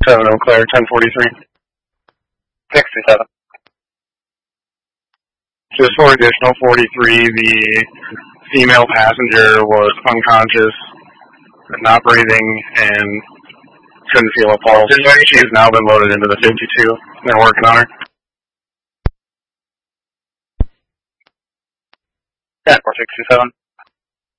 7 Eau Claire, 1043. 67. Just for additional 43, the female passenger was unconscious, not breathing, and couldn't feel a pulse. She has now been loaded into the 52. They're working on her. 10-467.